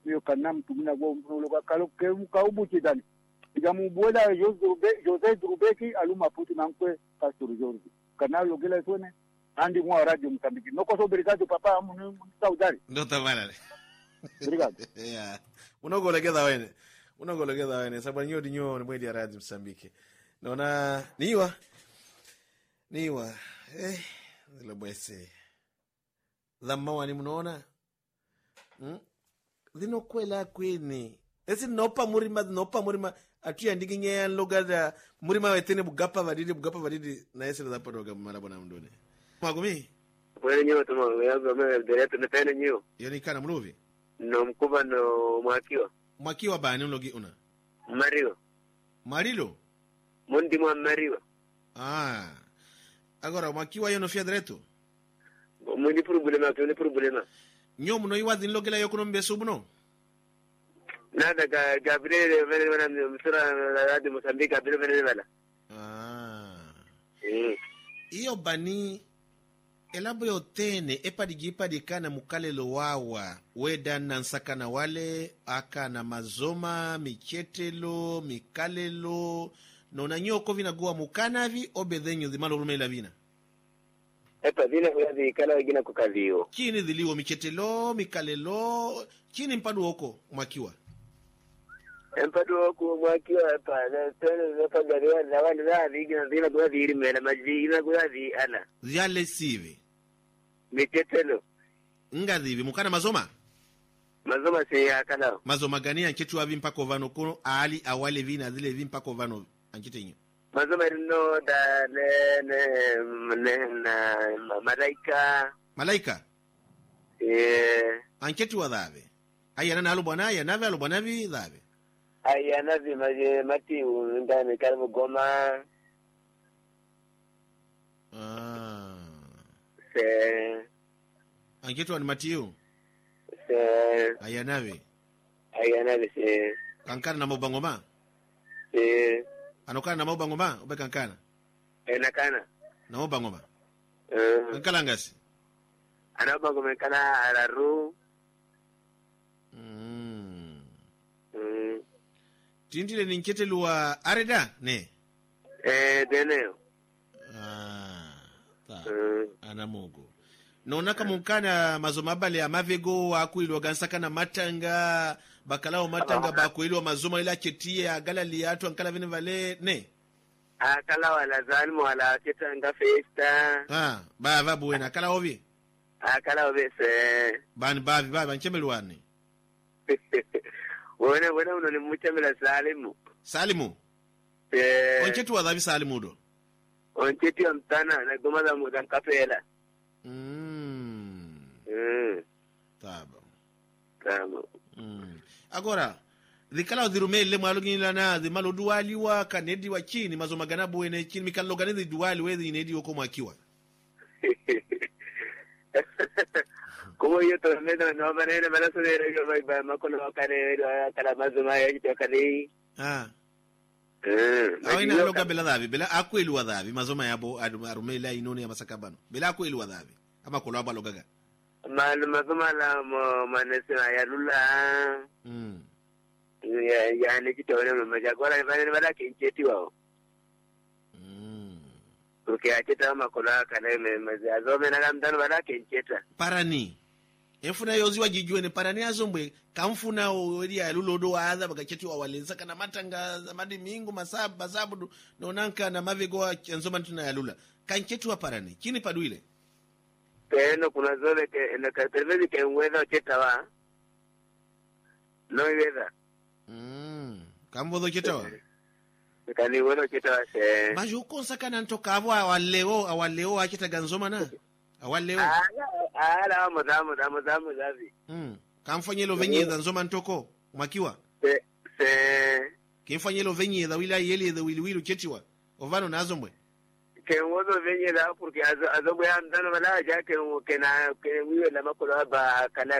yo kanam tumina go mpulo ka kalo ke kaubu chidani igamu bola Jose Drubeki aluma puti nankwe Castro Jorge kanal logela sone andi mwa radio Mozambique noko so obrigado papa mu saudari ndo tamana obrigado yeah unogolegeza wene sababu nyodi nyo mwedi ya radio Mozambique naona niwa zile bwese zamawani mnaona zino kwela kwene esi nopa murima atuya ndiginye logada murima wetene bugapa vadidi na esi za patoga mara bona mndone magumi kwele nyo tomo yago me direto ne pene nyo yoni kana mluvi no mkuba no mwakiwa bani ulogi una marilo mundi mwa mariwa agora mwakiwa yo no fia direto mundi problema nyo muno iwazi nlogela yo kuno mbeso buno nada Gabriel vene msura radio Mozambique Gabriel vene bala iyo bani elabo yotene epadigipadi mukalelo wawa weda nansakana wale aka na mazoma michetelo mikalelo nona nyoko vina goa mukanavi obedhenyo dhimalo rumela vina epa vina huyazi kala wegina kukadhiyo chini dhiliwo michetelo mikalelo chini mpadu woko mwakiwa empadu woko mwakiwa epa epa gariwa na wani dhaadhi gina kuwa dhiri mela majigina kuwa dhi ala ziyale sivi michetelo nga dhivi mukana mazoma siya kalao mazoma gani anchetu wavi mpako vano kuno aali awale vina dhile vi mpako vano anchete inyo mazoma rino da malaika anchetu wa dhave ayana na alubwana alubuanavi dhave ayana vi mati ndani karibu Goma anchetu wa ni Matiu ayanavi se kankana na maubangoma anokana na maubangoma ube kankana nakana na maubangoma kankala ngasi anabangoma kana araru tindile ni nketelu wa areda ne deneo anamugo nonaka munkana mazoma bale amavego akuilwa gansakana matanga bakalao matanga bakuilwa mazoma ila chetie agala liatu ankala vine vale ne akala wala zalmu wala ketanga festa bava buena akala ovi se bavi anchemelwane wena uno ni mchemela Salimu onchetu wa dhavi Salimu do onchetu wa mtana na goma za mudan kapela Taba agora dhikala dhirumele mwalugila na dhimalo duwali wa kanedi wa chini mazoma ganabu wene chini mikalo ganedi duwali wezi inedi wako mwakiwa como yo tormento no manera para subir yo voy makolo wakane kala mazoma ya kitokani awina loga bela dhavi bela akwelu wa dhavi mazoma yabo arumela inoni ya masakabano bela akwelu wa dhavi ama kolo aba logaga mazoma la manesema ya lula ya ne kitone majagora bana bala kincheti wao porque acheta makolo kana mazome na mdano bala kincheta parani efuna yozi wajijwe ne parani azombwe kamfuna odi ya lulodo waadha bakacheti wa walenza kana matanga zamadi mingu masabu nonanka na mavego nzoma tuna ya lula kanchetu wa parani chini paduile teno kuna zole ke na katervezi ke weather cheta wa no weather kambodo cheta wa kani weather cheta wa se maju konsa kana ntoka avo awaleo acheta ganzoma na awaleo ala madamu zavi kamfanyelo venyeza nzoma ntoko mwakiwa se kimfanyelo venyeza wila yeli the wiliwilu chetiwa ovano nazombwe ke wozo venyeza porque azobwe andano bala jake ke wiwe la makolo ba kala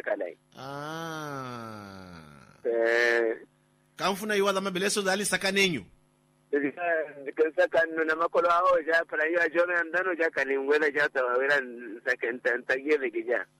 kamfuna yiwaza mabeleso dali sakanenyu sakanno na makolo hao ja para yo ajome andano ja kaningwela ja tawela sakenta tagile kija